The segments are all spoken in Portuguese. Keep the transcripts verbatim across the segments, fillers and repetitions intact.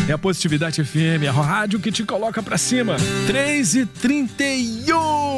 É a Positividade F M, a rádio que te coloca pra cima. três e trinta e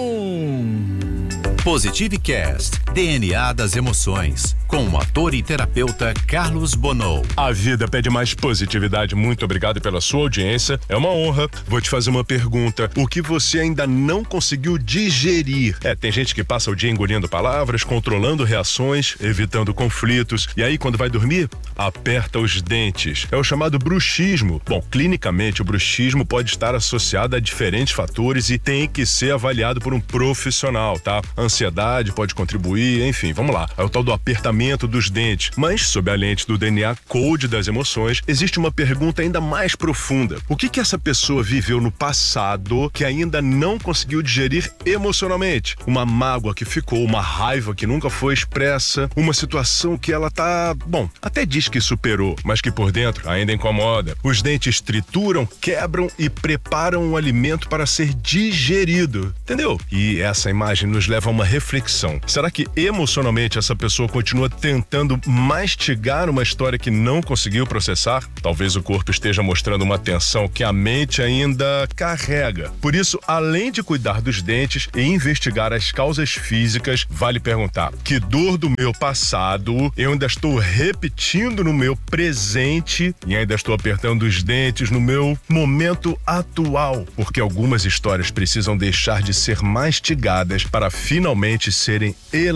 um. Positive Cast, D N A das emoções, com o ator e terapeuta Carlos Bonow. A vida pede mais positividade. Muito obrigado pela sua audiência. É uma honra. Vou te fazer uma pergunta. O que você ainda não conseguiu digerir? É, tem gente que passa o dia engolindo palavras, controlando reações, evitando conflitos. E aí, quando vai dormir, aperta os dentes. É o chamado bruxismo. Bom, clinicamente, o bruxismo pode estar associado a diferentes fatores e tem que ser avaliado por um profissional, tá? Ansiedade pode contribuir, enfim, vamos lá. É o tal do apertamento dos dentes. Mas, sob a lente do D N A Code das emoções, existe uma pergunta ainda mais profunda. O que que essa pessoa viveu no passado que ainda não conseguiu digerir emocionalmente? Uma mágoa que ficou, uma raiva que nunca foi expressa, uma situação que ela tá, bom, até diz que superou, mas que por dentro ainda incomoda. Os dentes trituram, quebram e preparam o alimento para ser digerido, entendeu? E essa imagem nos leva a uma reflexão. Será que emocionalmente essa pessoa continua tentando mastigar uma história que não conseguiu processar? Talvez o corpo esteja mostrando uma tensão que a mente ainda carrega. Por isso, além de cuidar dos dentes e investigar as causas físicas, vale perguntar: que dor do meu passado eu ainda estou repetindo no meu presente e ainda estou apertando os dentes no meu momento atual? Porque algumas histórias precisam deixar de ser mastigadas para finalmente serem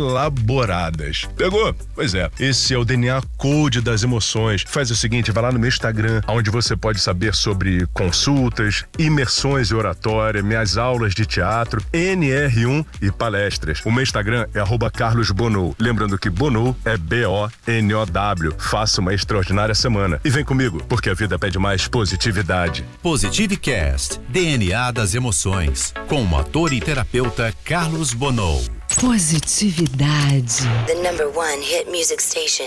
elaboradas. Pegou? Pois é, esse é o D N A Code das emoções. Faz o seguinte, vai lá no meu Instagram, onde você pode saber sobre consultas, imersões e oratória, minhas aulas de teatro, N R um e palestras. O meu Instagram é arroba Carlos Bonow. Lembrando que Bonow é B O N O W. Faça uma extraordinária semana. E vem comigo, porque a vida pede mais positividade. Positive Cast, D N A das emoções, com o ator e terapeuta Carlos Bonow. Positividade. The number one hit music station.